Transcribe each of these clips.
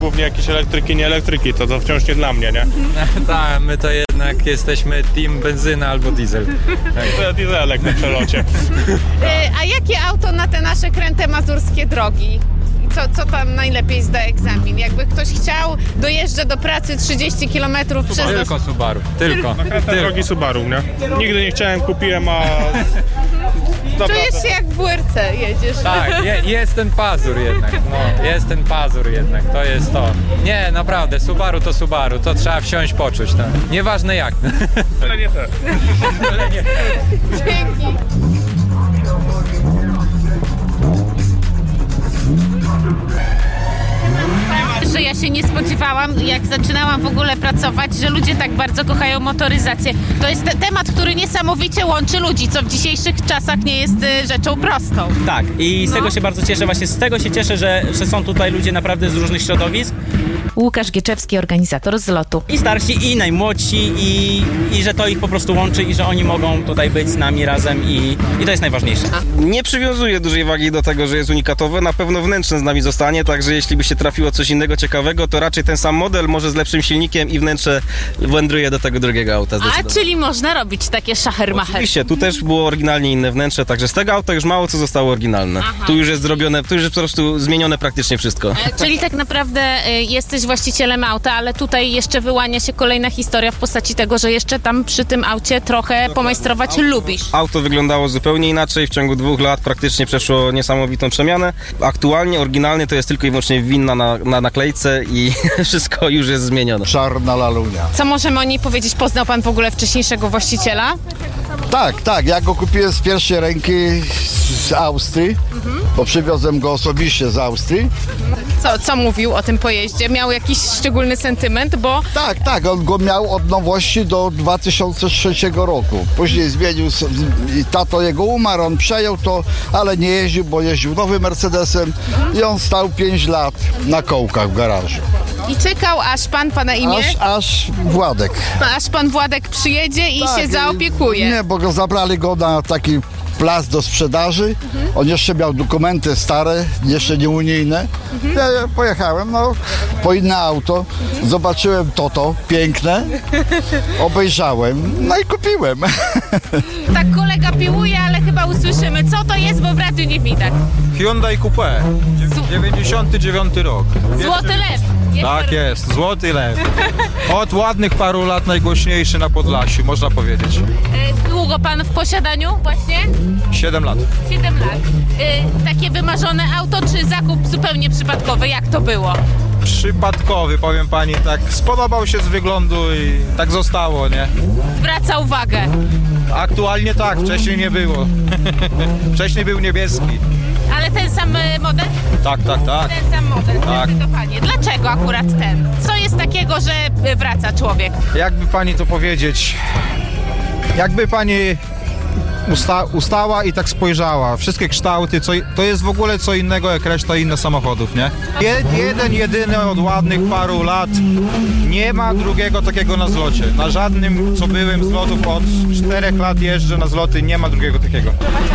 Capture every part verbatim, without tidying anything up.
głównie jakieś elektryki, nie elektryki, to to wciąż nie dla mnie, nie? Tak, my to jednak jesteśmy team benzyna albo diesel. Tak. To dieselek na przelocie. A jakie auto na te nasze kręte mazurskie drogi? Co, co tam najlepiej zda egzamin? Jakby ktoś chciał, dojeżdża do pracy trzydzieści kilometrów przez... Tylko Subaru, tylko. Na kręte drogi Subaru, nie? Nigdy nie chciałem, kupiłem, a... Czujesz się jak w W R C jedziesz. Tak, je, jest ten pazur jednak, no, jest ten pazur jednak, to jest to. Nie, naprawdę, Subaru to Subaru, to trzeba wsiąść, poczuć, to. Nieważne jak. Ale nie te. Ale nie. Dzięki. Że ja się nie spodziewałam, jak zaczynałam w ogóle pracować, że ludzie tak bardzo kochają motoryzację. To jest te temat, który niesamowicie łączy ludzi, co w dzisiejszych czasach nie jest y, rzeczą prostą. Tak, i z No. tego się bardzo cieszę, właśnie z tego się cieszę, że, że są tutaj ludzie naprawdę z różnych środowisk. Łukasz Gieczewski, organizator zlotu. I starsi, i najmłodsi, i, i że to ich po prostu łączy i że oni mogą tutaj być z nami razem i, i to jest najważniejsze. Nie przywiązuję dużej wagi do tego, że jest unikatowe, na pewno wnętrzne z nami zostanie, także jeśli by się trafiło coś innego ciekawego, to raczej ten sam model, może z lepszym silnikiem i wnętrze wędruje do tego drugiego auta. A, czyli można robić takie szachermacher. Oczywiście, tu też było oryginalnie inne wnętrze, także z tego auta już mało co zostało oryginalne. Aha. Tu już jest zrobione, tu już jest po prostu zmienione praktycznie wszystko. E, Czyli tak naprawdę y, jesteś właścicielem auta, ale tutaj jeszcze wyłania się kolejna historia w postaci tego, że jeszcze tam przy tym aucie trochę pomajstrować lubisz. Auto wyglądało zupełnie inaczej, w ciągu dwóch lat praktycznie przeszło niesamowitą przemianę. Aktualnie oryginalny to jest tylko i wyłącznie winna na, na naklejce i wszystko już jest zmienione. Czarna lalunia. Co możemy o niej powiedzieć? Poznał pan w ogóle wcześniejszego właściciela? Tak, tak, ja go kupiłem z pierwszej ręki z Austrii, bo przywiozłem go osobiście z Austrii. Co, co mówił o tym pojeździe? Miał jakiś szczególny sentyment, bo... Tak, tak, on go miał od nowości do dwa tysiące trzeciego roku. Później zmienił, s- i tato jego umarł, on przejął to, ale nie jeździł, bo jeździł nowym Mercedesem i on stał pięć lat na kołkach w garażu. I czekał, aż pan, pana imię, Aż, aż Władek. aż pan Władek przyjedzie i Tak, się zaopiekuje. Nie, bo go zabrali go na taki plac do sprzedaży. On jeszcze miał dokumenty stare, jeszcze nie unijne. Ja pojechałem, no, po inne auto. Zobaczyłem to, to, piękne. Obejrzałem, no i kupiłem. Tak kolega piłuje, ale chyba usłyszymy, co to jest, bo w radiu nie widać. Hyundai Coupé, dziewięćdziesiąty dziewiąty rok. Złoty lew. Jeszcze Tak raz. jest, złoty lew. Od ładnych paru lat najgłośniejszy na Podlasiu, można powiedzieć. E, Długo pan w posiadaniu właśnie? siedem lat. siedem lat. E, Takie wymarzone auto, czy zakup zupełnie przypadkowy? Jak to było? Przypadkowy, powiem pani, tak spodobał się z wyglądu i tak zostało, nie? Zwraca uwagę. Aktualnie tak, wcześniej nie było. Wcześniej był niebieski. Ale ten sam e, model? Tak, tak, tak. Ten sam model, Tak. zdecydowanie. Dlaczego akurat ten? Co jest takiego, że e, wraca człowiek? Jakby pani to powiedzieć, jakby pani usta, ustała i tak spojrzała, wszystkie kształty, co, to jest w ogóle co innego jak reszta innych samochodów, nie? Je, jeden, jedyny od ładnych paru lat, nie ma drugiego takiego na zlocie. Na żadnym, co byłem z lotów, od czterech lat jeżdżę na zloty, nie ma drugiego takiego.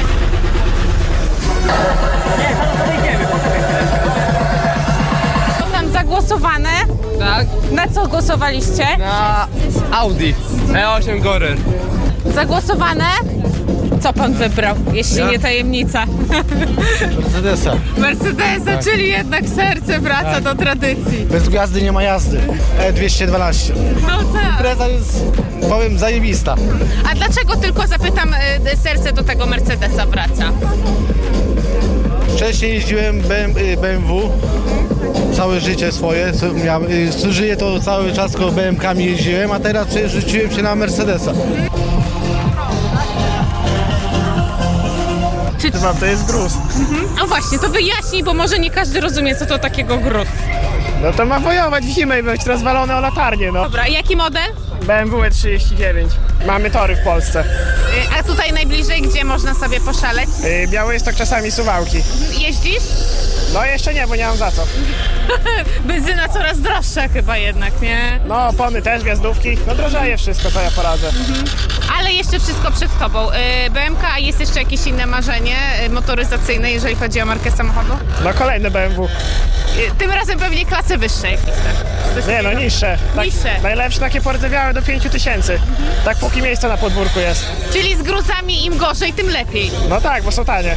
To tam zagłosowane? Tak, Na co głosowaliście? na Audi E osiem Gorer. Zagłosowane? Co pan wybrał, jeśli nie tajemnica? Mercedesa. Mercedesa, czyli jednak serce wraca do tradycji. Bez gwiazdy nie ma jazdy. E dwieście dwanaście. No tak. Impreza jest, powiem, zajebista. A dlaczego tylko zapytam, y, serce do tego Mercedesa wraca? Wcześniej jeździłem B M, y, B M W. Całe życie swoje. co Miałem, y, co żyję to cały czas koło B M kami jeździłem, a teraz rzuciłem się na Mercedesa. Czy... Wam to jest gruz. No właśnie, to wyjaśnij, bo może nie każdy rozumie, co to takiego gruz. No to ma wojować w zimę i być rozwalone o latarnię, no. Dobra, jaki model? B M W E trzydzieści dziewięć. Mamy tory w Polsce. Y, A tutaj najbliżej, gdzie można sobie poszaleć? Yy, Białystok, czasami Suwałki. Jeździsz? No jeszcze nie, bo nie mam za co. Benzyna coraz droższa chyba jednak, nie? No opony też, wjazdówki. No drożeje wszystko, co ja poradzę. Ale jeszcze wszystko przed tobą. Y, B M K, a jest jeszcze jakieś inne marzenie y, motoryzacyjne, jeżeli chodzi o markę samochodu? No kolejny B M W. Y, tym razem pewnie klasy wyższe jakieś, tak? Coś Nie no, takiego? niższe. Tak, Niższe. Najlepsze takie pordzewiałe do pięciu tysięcy. Tak póki miejsce na podwórku jest. Czyli z gruzami im gorzej, tym lepiej. No tak, bo są tanie.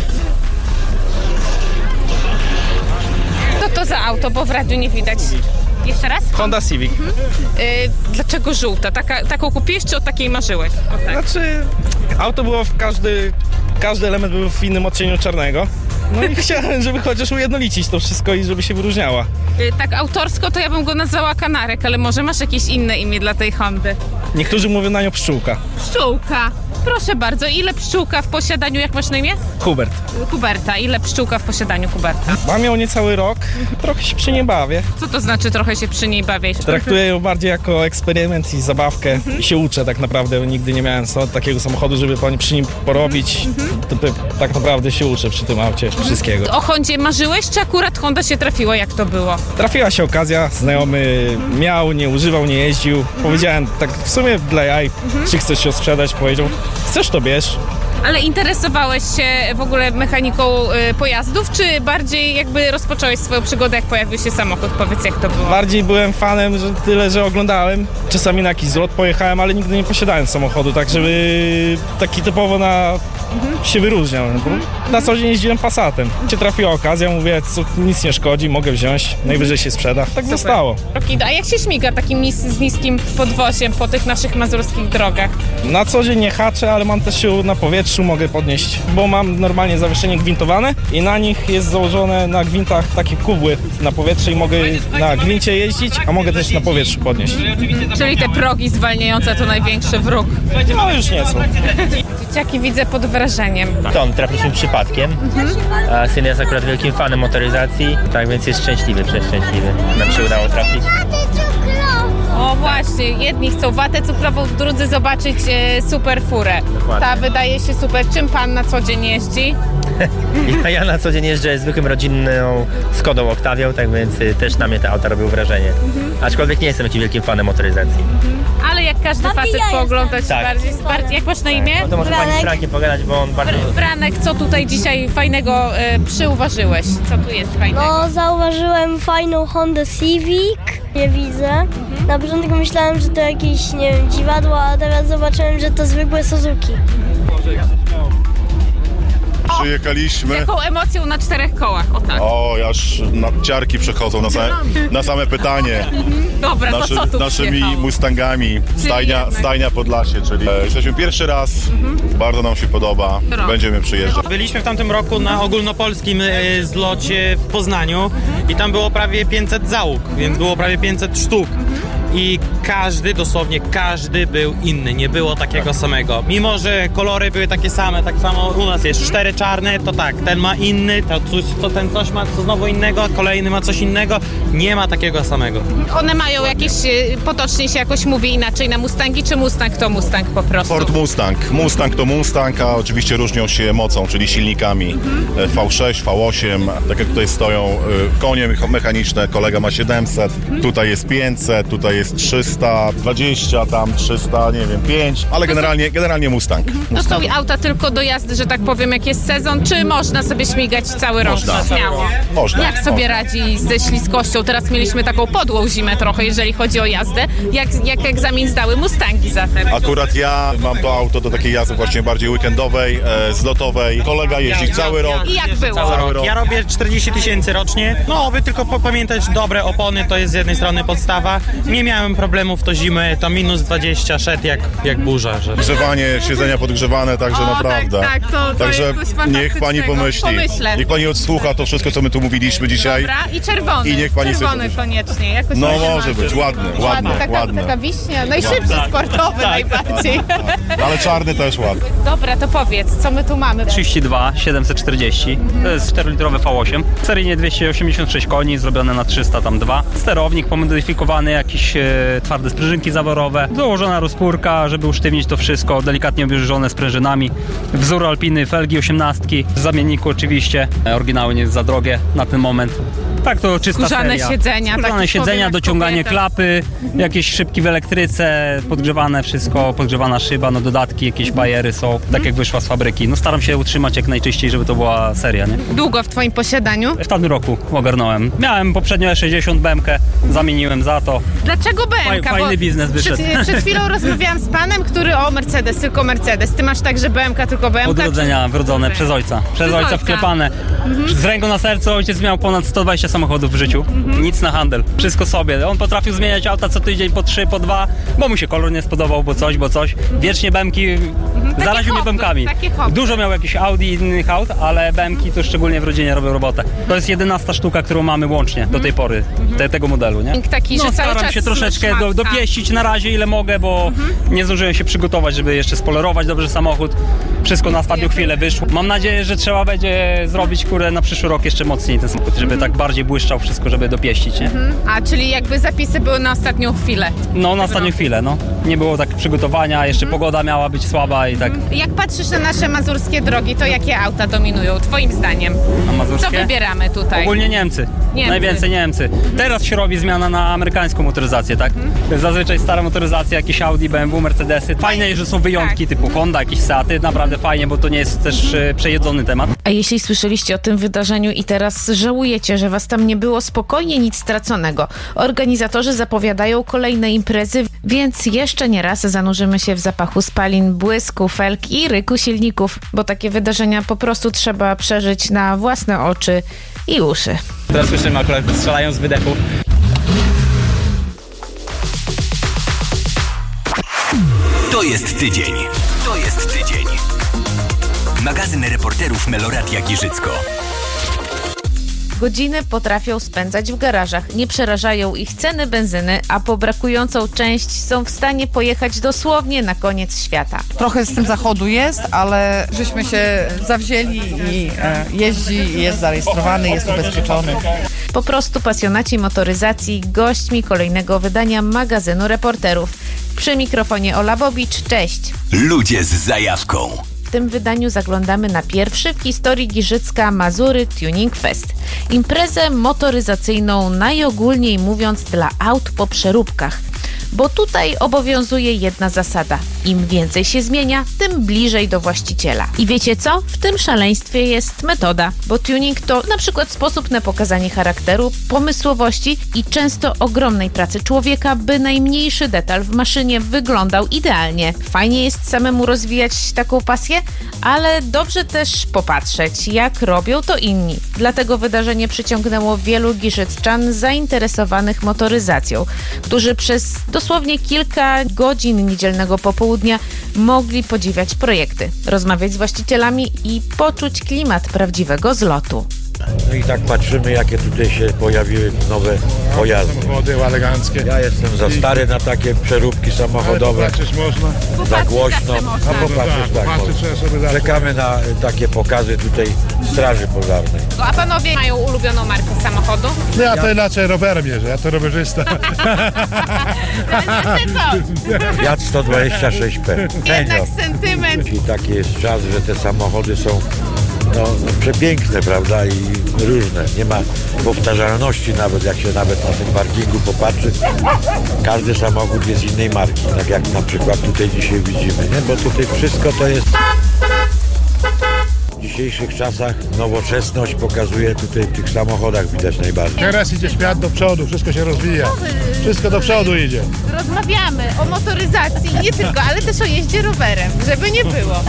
Co to za auto, bo w radiu nie widać. Jeszcze raz? Honda Civic. Y, dlaczego żółta? Taka, taką kupiłeś, czy o takiej marzyłeś? O, tak. Znaczy, auto było w każdy, każdy element był w innym odcieniu czarnego. No i chciałem, żeby chociaż ujednolicić to wszystko i żeby się wyróżniała. Y, tak autorsko to ja bym go nazwała Kanarek, ale może masz jakieś inne imię dla tej Hondy? Niektórzy mówią na nią pszczółka. Pszczółka. Proszę bardzo, ile pszczółka w posiadaniu, jak masz na imię? Hubert. Huberta. Ile pszczółka w posiadaniu Huberta? Mam ją niecały rok, trochę się przy niej bawię. Co to znaczy trochę się przy niej bawię? Traktuję ją bardziej jako eksperyment i zabawkę i się uczę tak naprawdę. Nigdy nie miałem so- takiego samochodu, żeby po- przy nim porobić. To, to, tak naprawdę się uczę przy tym aucie wszystkiego. O Hondzie marzyłeś, czy akurat Honda się trafiła? Jak to było? Trafiła się okazja, znajomy miał, nie używał, nie jeździł. Powiedziałem tak w sumie dla jaj, czy chcesz się sprzedać? Powiedział, chcesz to bierz. Ale interesowałeś się w ogóle mechaniką y, pojazdów, czy bardziej jakby rozpocząłeś swoją przygodę, jak pojawił się samochód? Powiedz, jak to było. Bardziej byłem fanem, że tyle, że oglądałem. Czasami na jakiś zlot pojechałem, ale nigdy nie posiadałem samochodu, tak żeby taki typowo na się wyróżniał. Na co dzień jeździłem Passatem. Cię trafiła okazja, mówię, co nic nie szkodzi, mogę wziąć, najwyżej się sprzeda. Tak zostało. Rocky, a jak się śmiga takim nis z niskim podwoziem po tych naszych mazurskich drogach? Na co dzień nie haczę, ale mam też sił na powietrzu, mogę podnieść, bo mam normalnie zawieszenie gwintowane i na nich jest założone na gwintach takie kubły na powietrze i mogę na gwincie jeździć, a mogę też na powietrzu podnieść. Czyli te progi zwalniające to największy wróg. No już nie są. Dzieciaki widzę pod wrażeniem. Tom trafiliśmy przypadkiem, a syn jest akurat wielkim fanem motoryzacji, tak więc jest szczęśliwy, przeszczęśliwy. Nam się udało trafić. O właśnie, jedni chcą watę cukrową, drudzy zobaczyć e, super furę. Dokładnie. Ta wydaje się super. Czym pan na co dzień jeździ? Ja, ja na co dzień jeżdżę zwykłym rodzinną Skodą Octavią, tak więc y, też na mnie te auta robią wrażenie. Aczkolwiek nie jestem jakimś wielkim fanem motoryzacji. Ale jak każdy facet pooglądać Tak. bardziej, bardziej. Jak masz na imię? No to może pani z Frankiem pogadać, bo on bardzo... Br- Branek, co tutaj dzisiaj fajnego e, przyuważyłeś? Co tu jest fajnego? No, zauważyłem fajną Honda Civic, nie widzę. Na początku myślałem, że to jakieś, nie wiem, dziwadło, a teraz zobaczyłem, że to zwykłe Suzuki. Z Przyjechaliśmy. jaką emocją na czterech kołach? O tak. O, aż na, ciarki przechodzą na same, na same pytanie. Dobra, Naszy, to co tu naszymi przyjechało? Mustangami. Stajnia, jednak. stajnia Podlasie, czyli e, jesteśmy pierwszy raz. Bardzo nam się podoba. Rok. Będziemy przyjeżdżać. Byliśmy w tamtym roku na ogólnopolskim e, zlocie w Poznaniu i tam było prawie pięćset załóg, więc było prawie pięćset sztuk. I każdy, dosłownie każdy był inny, nie było takiego samego. Mimo że kolory były takie same, tak samo u nas jest cztery czarne, to tak, ten ma inny, to, coś, to ten coś ma co znowu innego, kolejny ma coś innego, nie ma takiego samego. One mają jakieś, e, potocznie się jakoś mówi inaczej na Mustangi, czy Mustang to Mustang po prostu? Ford Mustang. Mustang to Mustang, a oczywiście różnią się mocą, czyli silnikami. E, V sześć, V osiem, tak jak tutaj stoją e, konie mecha- mechaniczne, kolega ma siedemset, tutaj jest pięćset, tutaj jest trzysta dwadzieścia, tam trzysta, nie wiem, pięć, ale generalnie, generalnie Mustang. To są auta tylko do jazdy, że tak powiem, jak jest sezon, czy można sobie śmigać cały rok? Można. Śmiało. Można. Jak sobie radzi ze śliskością? Teraz mieliśmy taką podłą zimę trochę, jeżeli chodzi o jazdę. Jak, jak egzamin zdały Mustangi zatem? Akurat ja mam to auto do takiej jazdy właśnie bardziej weekendowej, e, zlotowej. Kolega jeździ cały rok. I jak było? Cały rok. Ja robię czterdzieści tysięcy rocznie, no by tylko po- pamiętać dobre opony, to jest z jednej strony podstawa. Nie miałem problemów to zimę, to minus dwadzieścia szedł jak, jak burza. Że... Grzewanie, siedzenia podgrzewane, także O, naprawdę. tak, tak, to- to także jest coś niech fantastycznego. pani pomyśli. Pomyślę. Niech pani odsłucha to wszystko, co my tu mówiliśmy dzisiaj. Dobra, i czerwony. I niech pani sobie czerwony pomyśli. koniecznie. Jakoś No będzie może Musi być, ładny, ładny, taka, ładny. taka wiśnia, najszybszy sportowy najbardziej. Ale czarny też ładny. Dobra, to powiedz, co my tu mamy? trzydzieści dwa siedemset czterdzieści, to jest czterolitrowy V osiem, seryjnie dwieście osiemdziesiąt sześć koni, zrobione na trzysta tam dwa. Sterownik pomodyfikowany, jakieś e, twarde sprężynki zaworowe, dołożona rozpórka, żeby usztywnić to wszystko, delikatnie obieżone sprężynami, wzór alpiny, felgi osiemnastki, w zamienniku oczywiście, e, oryginały nie jest za drogie na ten moment. Tak, to czysta Skórzane seria. siedzenia, Skórzane takich siedzenia, powiem, jak dociąganie kobieta. klapy, jakieś szybki w elektryce, podgrzewane wszystko, podgrzewana szyba, no dodatki, jakieś bajery są, tak jak wyszła z fabryki. No staram się utrzymać jak najczyściej, żeby to była seria, nie? Długo w twoim posiadaniu? W tamtym roku ogarnąłem. Miałem poprzednio E sześćdziesiąt B M K, zamieniłem za to. Dlaczego B M K? Faj- fajny Bo biznes wyszedł. Przed, przed chwilą rozmawiałam z panem, który o Mercedes, tylko Mercedes. Ty masz także B M K, tylko B M K? Od urodzenia wrodzone przez ojca. Przez, Przez ojca ojca. wklepane. Z ręką na sercu ojciec miał ponad sto dwadzieścia samochodów w życiu. Nic na handel. Wszystko sobie. On potrafił zmieniać auta co tydzień po trzy, po dwa, bo mu się kolor nie spodobał, bo coś, bo coś. Wiecznie B M Ki zaraził mnie B M Kami. takie hobby. Dużo miał jakichś Audi i innych aut, ale B M Ki to szczególnie w rodzinie robią robotę. To jest jedenasta sztuka, którą mamy łącznie do tej pory, te, tego modelu, nie? Taki, No, że cały staram czas się troszeczkę do, szmatka. dopieścić na razie ile mogę, bo nie zdążyłem się przygotować, żeby jeszcze spolerować dobrze samochód. Wszystko na ostatnią chwilę wyszło. Mam nadzieję, że trzeba będzie zrobić kurę na przyszły rok jeszcze mocniej ten samochód, żeby tak bardziej błyszczał wszystko, żeby dopieścić, nie? A, czyli jakby zapisy były na ostatnią chwilę. No na ostatnią chwilę, no. Nie było tak przygotowania, jeszcze pogoda miała być słaba i tak. Jak patrzysz na nasze mazurskie drogi, to jakie auta dominują, twoim zdaniem? A mazurskie? Co wybieramy tutaj? Ogólnie Niemcy. Niemcy. Najwięcej Niemcy. Teraz się robi zmiana na amerykańską motoryzację, tak? Zazwyczaj stara motoryzacja, jakieś Audi, B M W, Mercedesy. Fajne, że są wyjątki typu Honda, jakieś Seaty. Naprawdę fajnie, bo to nie jest też e, przejedzony temat. A jeśli słyszeliście o tym wydarzeniu i teraz żałujecie, że was tam nie było, spokojnie, nic straconego. Organizatorzy zapowiadają kolejne imprezy, więc jeszcze nie raz zanurzymy się w zapachu spalin, błysku, felg i ryku silników, bo takie wydarzenia po prostu trzeba przeżyć na własne oczy i uszy. Teraz słyszymy, akurat strzelają z wydechu. To jest tydzień. To jest tydzień. Magazyn reporterów Meloradia Giżycko. Godziny potrafią spędzać w garażach, nie przerażają ich ceny benzyny, a po brakującą część są w stanie pojechać dosłownie na koniec świata. Trochę z tym zachodu jest, ale żeśmy się zawzięli i e, jeździ, i jest zarejestrowany, jest ubezpieczony. Po prostu pasjonaci motoryzacji, gośćmi kolejnego wydania magazynu reporterów. Przy mikrofonie Ola Bobicz, cześć! Ludzie z zajawką. W tym wydaniu zaglądamy na pierwszy w historii Giżycka Mazury Tuning Fest. Imprezę motoryzacyjną najogólniej mówiąc dla aut po przeróbkach. Bo tutaj obowiązuje jedna zasada. Im więcej się zmienia, tym bliżej do właściciela. I wiecie co? W tym szaleństwie jest metoda, bo tuning to na przykład sposób na pokazanie charakteru, pomysłowości i często ogromnej pracy człowieka, by najmniejszy detal w maszynie wyglądał idealnie. Fajnie jest samemu rozwijać taką pasję, ale dobrze też popatrzeć, jak robią to inni. Dlatego wydarzenie przyciągnęło wielu giżycczan zainteresowanych motoryzacją, którzy przez dosłownie kilka godzin niedzielnego popołudnia mogli podziwiać projekty, rozmawiać z właścicielami i poczuć klimat prawdziwego zlotu. No i tak patrzymy, jakie tutaj się pojawiły nowe pojazdy. Samochody eleganckie. Ja jestem za stary na takie przeróbki samochodowe. Ale popatrzeć można. Za głośno. A popatrzeć tak Popatrzeć trzeba sobie można. zawsze. Czekamy na takie pokazy tutaj Straży Pożarnej. A panowie mają ulubioną markę samochodu? No ja to inaczej rowerem jeżdżę, ja to rowerzysta. Fiat sto dwadzieścia sześć P. Jednak sentyment. I taki jest czas, że te samochody są no, no, przepiękne, prawda, i różne. Nie ma powtarzalności nawet, jak się nawet na tym parkingu popatrzy. Każdy samochód jest innej marki, tak jak na przykład tutaj dzisiaj widzimy, nie? Bo tutaj wszystko to jest... W dzisiejszych czasach nowoczesność pokazuje tutaj w tych samochodach widać najbardziej. Teraz idzie świat do przodu, wszystko się rozwija. Wszystko do przodu idzie. Rozmawiamy o motoryzacji, nie tylko, ale też o jeździe rowerem, żeby nie było.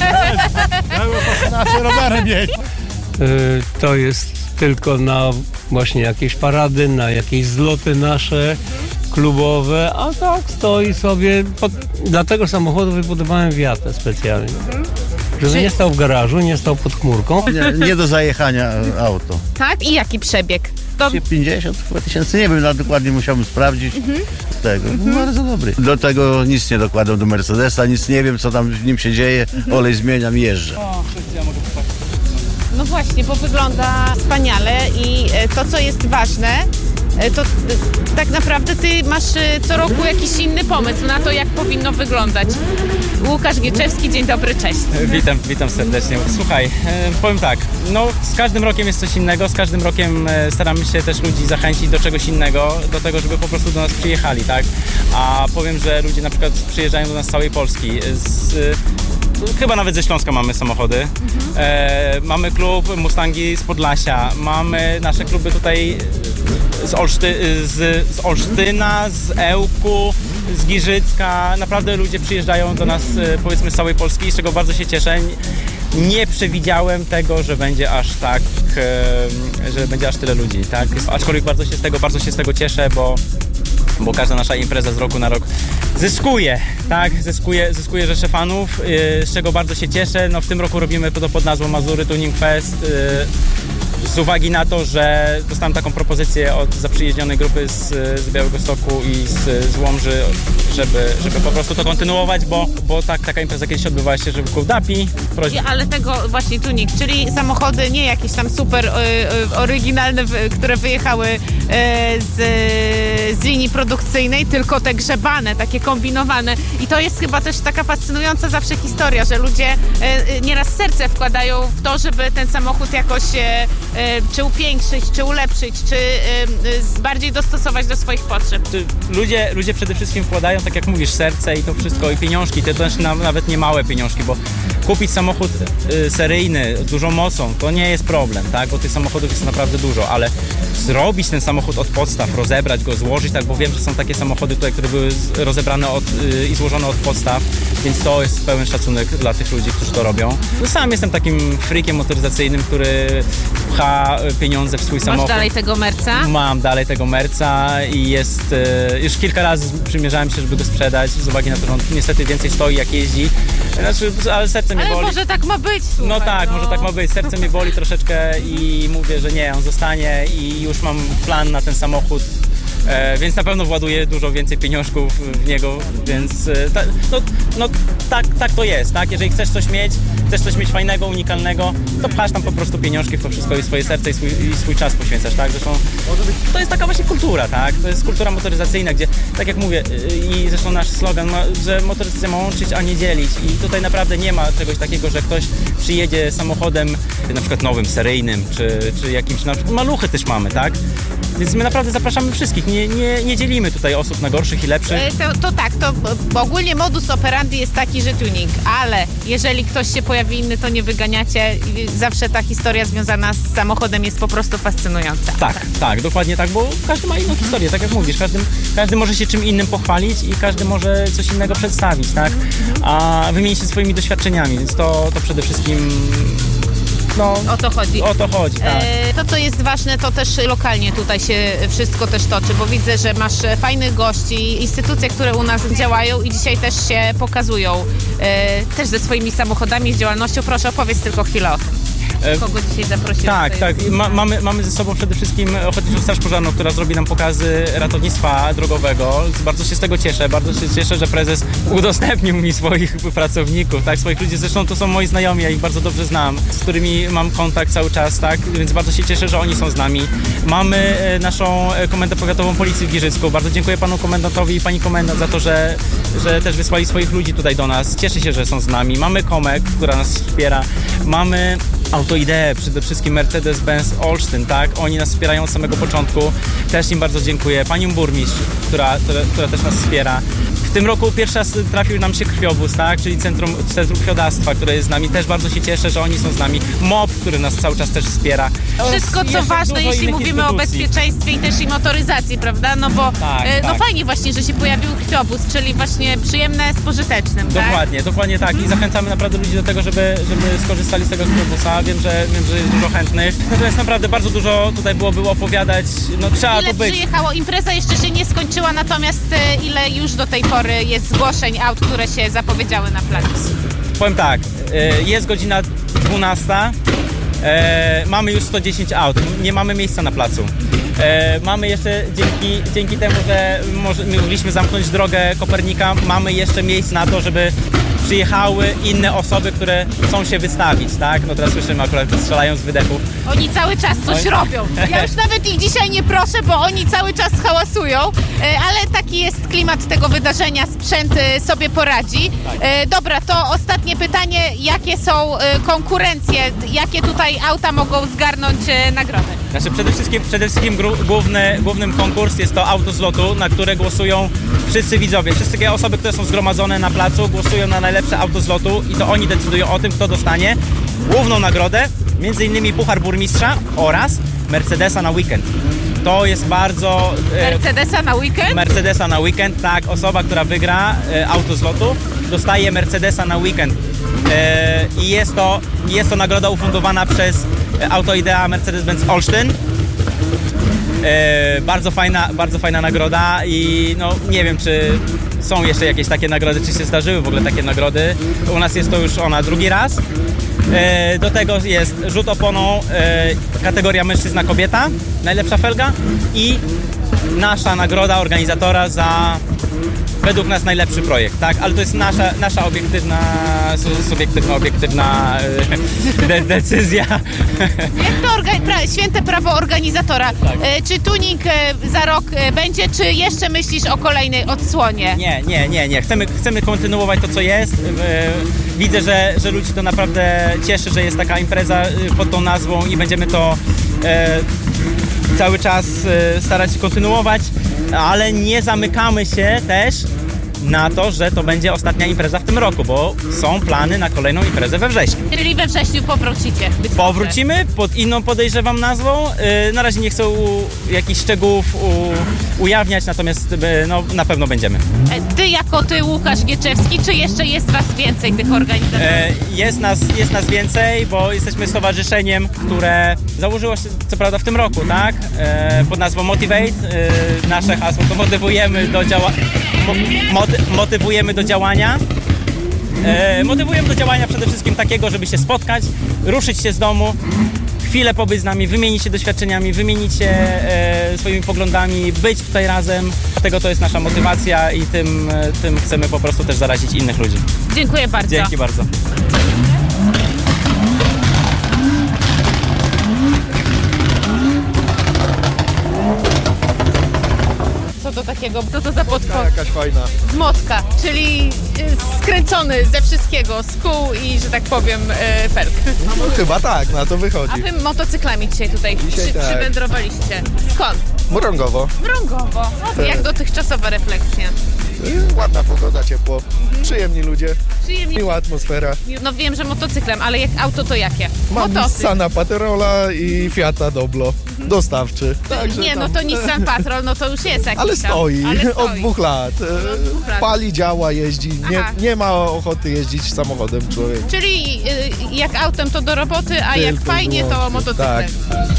Nasze rowerem jeździ. To jest tylko na właśnie jakieś parady, na jakieś zloty nasze klubowe, a tak stoi sobie. Pod... Dla tego samochodu wybudowałem Viatę specjalnie. Żeby Czy- nie stał w garażu, nie stał pod chmurką. Nie, nie do zajechania auto. Tak? I jaki przebieg? To... pięćdziesiąt tysięcy, nie wiem, no, dokładnie musiałbym sprawdzić mhm. z tego. Mhm. No, bardzo dobry. Do tego nic nie dokładam do Mercedesa, nic nie wiem, co tam w nim się dzieje, mhm. olej zmieniam i jeżdżę. O, ja mogę no właśnie, bo wygląda wspaniale i to, co jest ważne, to tak naprawdę ty masz co roku jakiś inny pomysł na to, jak powinno wyglądać. Łukasz Gieczewski, dzień dobry, cześć. Witam, witam serdecznie. Słuchaj, powiem tak, no z każdym rokiem jest coś innego, z każdym rokiem staramy się też ludzi zachęcić do czegoś innego, do tego, żeby po prostu do nas przyjechali, tak? A powiem, że ludzie na przykład przyjeżdżają do nas z całej Polski, z, chyba nawet ze Śląska mamy samochody. Mhm. E, mamy klub Mustangi z Podlasia, mamy nasze kluby tutaj z, Olszty, z, z Olsztyna, z Ełku, z Giżycka. Naprawdę ludzie przyjeżdżają do nas, powiedzmy, z całej Polski, z czego bardzo się cieszę. Nie przewidziałem tego, że będzie aż tak, że będzie aż tyle ludzi, tak? Aczkolwiek bardzo się z tego, bardzo się z tego cieszę, bo bo każda nasza impreza z roku na rok zyskuje, tak? Zyskuje, zyskuje rzesze fanów, z czego bardzo się cieszę. No w tym roku robimy to pod nazwą Mazury Tuning Fest. Z uwagi na to, że dostałem taką propozycję od zaprzyjaźnionej grupy z, z Białegostoku i z, z Łomży, żeby, żeby po prostu to kontynuować, bo, bo tak, taka impreza kiedyś odbywała się, żeby w Dapi. Prośba. Ale tego właśnie tuning, czyli samochody nie jakieś tam super y, y, oryginalne, y, które wyjechały y, z, z linii produkcyjnej, tylko te grzebane, takie kombinowane. I to jest chyba też taka fascynująca zawsze historia, że ludzie y, y, nieraz serce wkładają w to, żeby ten samochód jakoś y, czy upiększyć, czy ulepszyć, czy y, bardziej dostosować do swoich potrzeb. Ludzie, ludzie przede wszystkim wkładają, tak jak mówisz, serce i to wszystko, i pieniążki, to też na, nawet nie małe pieniążki, bo kupić samochód y, seryjny z dużą mocą, to nie jest problem, tak, bo tych samochodów jest naprawdę dużo, ale zrobić ten samochód od podstaw, rozebrać go, złożyć, tak, bo wiem, że są takie samochody tutaj, które były rozebrane od, y, i złożone od podstaw, więc to jest pełen szacunek dla tych ludzi, którzy to robią. No, sam jestem takim freakiem motoryzacyjnym, który pcha pieniądze w swój samochód. Masz dalej tego Merca? Mam dalej tego Merca i jest, y, już kilka razy przymierzałem się, żeby go sprzedać, z uwagi na to, że on niestety więcej stoi, jak jeździ. Znaczy, ale serce mnie ale boli. Ale może tak ma być, słuchaj, No tak, no. może tak ma być. Serce mnie boli troszeczkę i mówię, że nie, on zostanie i już mam plan na ten samochód. E, więc na pewno właduję dużo więcej pieniążków w niego, więc e, ta, no, no tak, tak to jest, tak? Jeżeli chcesz coś mieć, chcesz coś mieć fajnego, unikalnego, to pchasz tam po prostu pieniążki w to wszystko i swoje serce i swój, i swój czas poświęcasz, tak? Zresztą to jest taka właśnie kultura, tak? To jest kultura motoryzacyjna, gdzie, tak jak mówię, i zresztą nasz slogan, ma, że motoryzacja ma łączyć, a nie dzielić, i tutaj naprawdę nie ma czegoś takiego, że ktoś przyjedzie samochodem na przykład nowym, seryjnym, czy, czy jakimś, na przykład maluchy też mamy, tak? Więc my naprawdę zapraszamy wszystkich, nie, nie, nie dzielimy tutaj osób na gorszych i lepszych. To, to tak, to ogólnie modus operandi jest taki, że tuning, ale jeżeli ktoś się pojawi inny, to nie wyganiacie. Zawsze ta historia związana z samochodem jest po prostu fascynująca. Tak, tak, tak, dokładnie tak, bo każdy ma inną historię, tak jak mówisz, każdy, każdy może się czym innym pochwalić i każdy może coś innego przedstawić, tak? A wymienić się swoimi doświadczeniami, więc to, to przede wszystkim... No, o to chodzi. O to chodzi, tak. E, to, co jest ważne, to też lokalnie tutaj się wszystko też toczy, bo widzę, że masz fajnych gości, instytucje, które u nas działają i dzisiaj też się pokazują, e, też ze swoimi samochodami, z działalnością. Proszę, opowiedz tylko chwilę o tym. Kogo dzisiaj zaprosiłeś? Tak, tak. Ma, mamy, mamy ze sobą przede wszystkim Ochotniczą Straż Pożarną, która zrobi nam pokazy ratownictwa drogowego. Bardzo się z tego cieszę. Bardzo się cieszę, że prezes udostępnił mi swoich pracowników, tak, swoich ludzi. Zresztą to są moi znajomi, ja ich bardzo dobrze znam, z którymi mam kontakt cały czas, tak, więc bardzo się cieszę, że oni są z nami. Mamy naszą Komendę Powiatową Policji w Giżycku. Bardzo dziękuję panu komendantowi i pani komendant za to, że, że też wysłali swoich ludzi tutaj do nas. Cieszę się, że są z nami. Mamy Komek, która nas wspiera. Mamy Autoidee, przede wszystkim Mercedes-Benz Olsztyn, tak? Oni nas wspierają od samego początku. Też im bardzo dziękuję. Panią burmistrz, która, która, która też nas wspiera. W tym roku pierwszy raz trafił nam się krwiobóz, tak? Czyli Centrum, Centrum Krwiodawstwa, które jest z nami. Też bardzo się cieszę, że oni są z nami. M O P, który nas cały czas też wspiera. Wszystko, co ważne, jeśli mówimy o bezpieczeństwie i też i motoryzacji, prawda? No bo tak, no tak. fajnie właśnie, że się pojawił krwiobóz, czyli właśnie przyjemne z pożytecznym, tak? Dokładnie, dokładnie tak. I zachęcamy naprawdę ludzi do tego, żeby, żeby skorzystali z tego krwiobusa. Wiem, że, wiem, że jest dużo chętnych. Natomiast naprawdę bardzo dużo tutaj byłoby opowiadać. No trzeba ile tu być. Przyjechało? Impreza jeszcze się nie skończyła, natomiast ile już do tej pory jest zgłoszeń aut, które się zapowiedziały na placu? Powiem tak, jest godzina dwunasta. E, mamy już sto dziesięć aut, nie mamy miejsca na placu. E, mamy jeszcze, dzięki, dzięki temu, że może, mogliśmy zamknąć drogę Kopernika, mamy jeszcze miejsce na to, żeby przyjechały inne osoby, które chcą się wystawić, tak? No teraz słyszymy akurat, strzelają z wydechu. Oni cały czas coś Oj. robią. Ja już nawet ich dzisiaj nie proszę, bo oni cały czas hałasują, e, ale taki jest klimat tego wydarzenia, sprzęt e, sobie poradzi. E, Dobra, to ostatnie pytanie, jakie są e, konkurencje, jakie tutaj auta mogą zgarnąć e, nagrody? Znaczy przede wszystkim, przede wszystkim gru, główny, głównym konkurs jest to auto z lotu, na które głosują wszyscy widzowie. Wszystkie osoby, które są zgromadzone na placu, głosują na najlepsze auto z lotu i to oni decydują o tym, kto dostanie główną nagrodę, między innymi Puchar Burmistrza oraz Mercedesa na weekend. To jest bardzo... E, Mercedesa na weekend? Mercedesa na weekend, tak. Osoba, która wygra e, auto z lotu, dostaje Mercedesa na weekend. E, I jest to, jest to nagroda ufundowana przez Auto Idea Mercedes-Benz Olsztyn. E, bardzo fajna, bardzo fajna nagroda i no nie wiem, czy są jeszcze jakieś takie nagrody, czy się zdarzyły w ogóle takie nagrody. U nas jest to już ona drugi raz. E, do tego jest rzut oponą, e, kategoria mężczyzna-kobieta, najlepsza felga i nasza nagroda organizatora za według nas najlepszy projekt, tak? Ale to jest nasza, nasza obiektywna, su- subiektywna, obiektywna e, de- decyzja. Jak to orga- pra- święte prawo organizatora? E, Czy tuning e, za rok e, będzie, czy jeszcze myślisz o kolejnej odsłonie? Nie, nie, nie, nie. Chcemy, chcemy kontynuować to, co jest. E, Widzę, że, że ludzi to naprawdę cieszy, że jest taka impreza e, pod tą nazwą i będziemy to e, cały czas e, starać się kontynuować, ale nie zamykamy się też na to, że to będzie ostatnia impreza w tym roku, bo są plany na kolejną imprezę we wrześniu. Czyli we wrześniu powrócicie? być może. Powrócimy pod inną, podejrzewam, nazwą. Yy, na razie nie chcę u, jakichś szczegółów u, ujawniać, natomiast yy, no, na pewno będziemy. E, Ty jako ty, Łukasz Gieczewski, czy jeszcze jest was więcej tych organizatorów? E, jest, nas, jest nas więcej, bo jesteśmy stowarzyszeniem, które założyło się co prawda w tym roku, tak? E, pod nazwą Motivate. E, nasze hasło to motywujemy do działania. Mo, motywujemy do działania. E, motywujemy do działania przede wszystkim takiego, żeby się spotkać, ruszyć się z domu, chwilę pobyć z nami, wymienić się doświadczeniami, wymienić się e, swoimi poglądami, być tutaj razem. Dlatego to jest nasza motywacja i tym, e, tym chcemy po prostu też zarazić innych ludzi. Dziękuję bardzo. Dzięki bardzo. Co to takiego? Co to za podpór? Jakaś fajna. Z Mocka, czyli y, skręcony ze wszystkiego, z kół i, że tak powiem, y, felg. No chyba tak, na to wychodzi. A wy motocyklami dzisiaj tutaj Dzisiaj przy, tak. przywędrowaliście. Skąd? Mrągowo. Mrągowo. No, Tak. jak dotychczasowa refleksja? Y, Ładna pogoda, ciepło. Przyjemni ludzie. Przyjemnie. Miła atmosfera. No wiem, że motocyklem, ale jak auto to jakie? Mam Motocykl. Nissana Paterola i Fiata Doblo. Dostawczy. Także Nie, no tam- to Nissan Patrol, no to już jest jakiś Ale tam. stoi, Ale stoi. od dwóch lat. E, Od dwóch lat. Pali, działa, jeździ. Nie, Aha. nie ma ochoty jeździć samochodem człowiek. Czyli y, jak autem to do roboty, a jak Tylko fajnie to wyłącznie, motocyklem.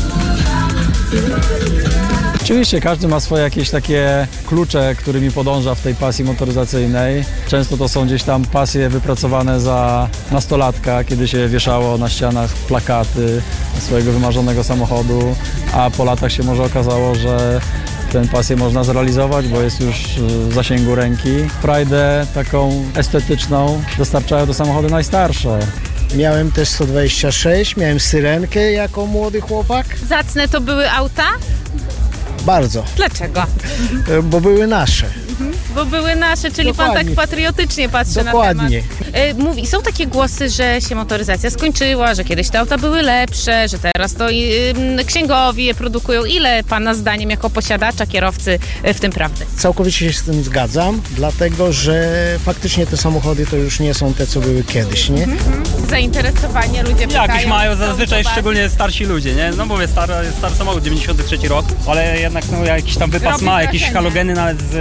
Oczywiście każdy ma swoje jakieś takie klucze, którymi podąża w tej pasji motoryzacyjnej. Często to są gdzieś tam pasje wypracowane za nastolatka, kiedy się wieszało na ścianach plakaty swojego wymarzonego samochodu, a po latach się może okazało, że tę pasję można zrealizować, bo jest już w zasięgu ręki. Frajdę taką estetyczną dostarczają do samochody najstarsze. Miałem też sto dwadzieścia sześć, miałem Syrenkę jako młody chłopak. Zacne to były auta? Bardzo, Dlaczego? e, bo były nasze. Bo były nasze, czyli pan Dokładnie. tak patriotycznie patrzy Dokładnie. na temat. E, Mówi, są takie głosy, że się motoryzacja skończyła, że kiedyś te auta były lepsze, że teraz to y, księgowi je produkują. Ile pana zdaniem jako posiadacza, kierowcy y, w tym prawdy? Całkowicie się z tym zgadzam, dlatego że faktycznie te samochody to już nie są te, co były kiedyś, nie? Zainteresowanie ludzie pytają. Jakieś mają chcą zazwyczaj zobaczyć. szczególnie starsi ludzie, nie? No mówię, stary, stary samochód, dziewięćdziesiąty trzeci rok, ale jednak no, jakiś tam wypas Robi ma, jakieś wrażenie. halogeny nawet z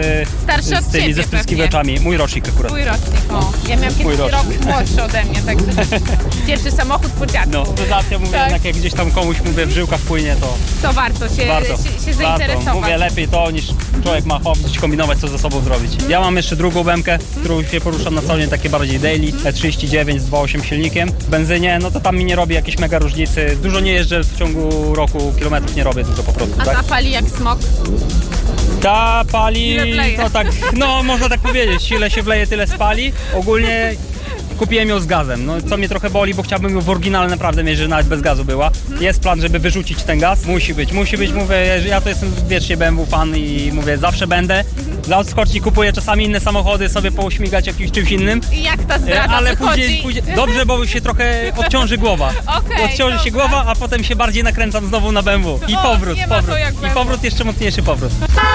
starszy od z tymi ciebie ze spryskiwaczami. Mój rocznik akurat. Mój rocznik, o. Ja miałam Mój kiedyś rok rocznik. młodszy ode mnie, także pierwszy samochód po dziadku. No, motoryzacja, mówię, Tak. jednak jak gdzieś tam komuś, mówię, w żyłkach płynie, to To warto się, warto. się, się warto. zainteresować. Mówię, lepiej to niż człowiek ma chodzić, kombinować, co ze sobą zrobić. Ja mam jeszcze drugą bemkę, którą się poruszam na co dzień, takie bardziej daily, E trzydzieści dziewięć z dwa przecinek osiem silnikiem. W benzynie, no to tam mi nie robi jakiejś mega różnicy. Dużo nie jeżdżę w ciągu roku, kilometrów nie robię, tylko po prostu, A tak? ta pali jak smok? Ta pali, Ile wleje? no tak, no można tak powiedzieć, ile się wleje, tyle spali. Ogólnie kupiłem ją z gazem, no co mnie trochę boli, bo chciałbym ją w oryginale naprawdę mieć, że nawet bez gazu była. Jest plan, żeby wyrzucić ten gaz, musi być, musi być, mówię, że ja to jestem wiecznie B M W fan i mówię, zawsze będę. Dla odskoczni kupuję czasami inne samochody, sobie pouśmigać jakimś czymś innym. I jak ta E, zdrada Ale wychodzi? później, później, dobrze, bo się trochę odciąży głowa. Okej, odciąży się głowa, a potem się bardziej nakręcam znowu na B M W. I O, powrót, nie ma to powrót. jak I B M W. powrót, jeszcze mocniejszy powrót.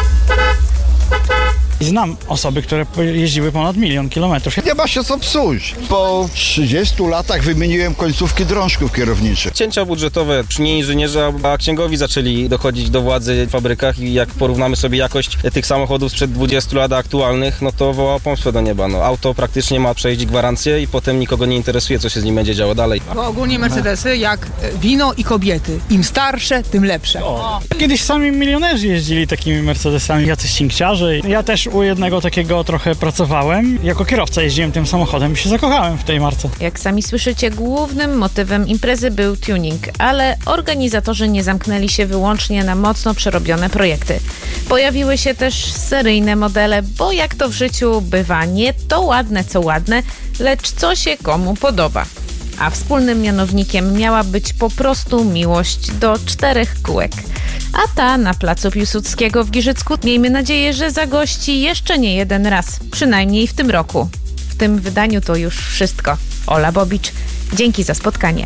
Znam osoby, które jeździły ponad milion kilometrów. Nie ma się co psuć. Po trzydziestu latach wymieniłem końcówki drążków kierowniczych. Cięcia budżetowe, nie inżynierzy, a księgowi zaczęli dochodzić do władzy w fabrykach i jak porównamy sobie jakość tych samochodów sprzed dwudziestu lat aktualnych, no to woła pomstę do nieba. No, auto praktycznie ma przejść gwarancję i potem nikogo nie interesuje, co się z nim będzie działo dalej. Bo ogólnie Mercedesy jak wino i kobiety. Im starsze, tym lepsze. Kiedyś sami milionerzy jeździli takimi Mercedesami, jacyś cinkciarze. Ja też u jednego takiego trochę pracowałem. Jako kierowca jeździłem tym samochodem i się zakochałem w tej marce. Jak sami słyszycie, głównym motywem imprezy był tuning, ale organizatorzy nie zamknęli się wyłącznie na mocno przerobione projekty. Pojawiły się też seryjne modele, bo jak to w życiu bywa, nie to ładne co ładne, lecz co się komu podoba. A wspólnym mianownikiem miała być po prostu miłość do czterech kółek. A ta na placu Piłsudskiego w Giżycku, miejmy nadzieję, że zagości jeszcze nie jeden raz, przynajmniej w tym roku. W tym wydaniu to już wszystko. Ola Bobicz, dzięki za spotkanie.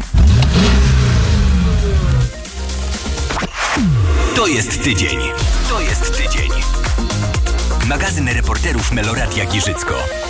To jest tydzień. To jest tydzień. Magazyn reporterów Meloradia Giżycko.